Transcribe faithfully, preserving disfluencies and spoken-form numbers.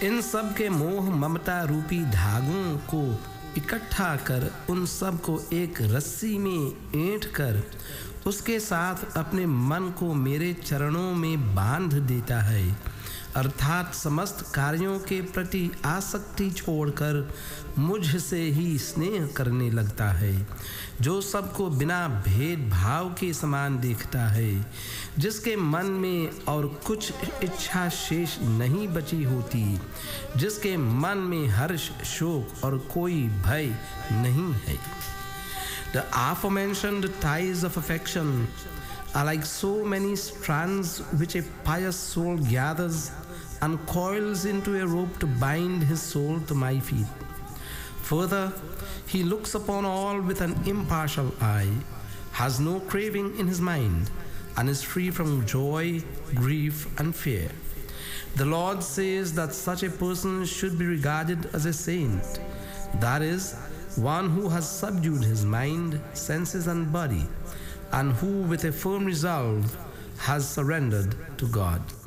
इन सब के मोह ममता रूपी धागों को इकट्ठा कर उन सब को एक रस्सी में ऐंठ कर उसके साथ अपने मन को मेरे चरणों में बांध देता है, अर्थात समस्त कार्यों के प्रति आसक्ति छोड़कर मुझसे ही स्नेह करने लगता है, जो सबको बिना भेदभाव के समान देखता है, जिसके मन में और कुछ इच्छा शेष नहीं बची होती, जिसके मन में हर्ष शोक और कोई भय नहीं है। The aforementioned ties of affection are like so many strands which a pious soul gathers and coils into a rope to bind his soul to my feet. Further, he looks upon all with an impartial eye, has no craving in his mind, and is free from joy, grief, and fear. The Lord says that such a person should be regarded as a saint, that is, one who has subdued his mind, senses, and body, and who with a firm resolve has surrendered to God.